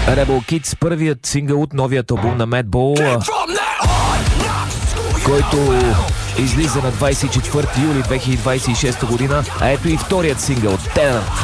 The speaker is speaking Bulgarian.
Rebel Kids, първият сингъл от новият албум на Madball, който излиза на 24 юли 2026 година, а ето и вторият сингъл Tenant.